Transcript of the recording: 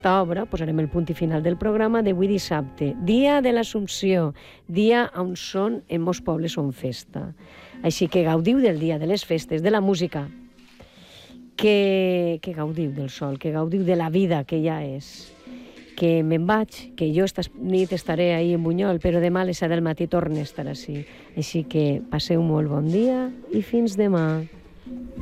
obra posarem el punt i final del programa d'avui dissabte, dia de l'Assumpció, dia on són, en molts pobles són festa. Així que gaudiu del dia de les festes, de la música, que gaudiu del sol, que gaudiu de la vida que ja és. Que me'n vaig, que jo esta nit estaré ahí en Bunyol, però demà a les 7 del matí torne a estar així. Així que passeu molt bon dia i fins demà.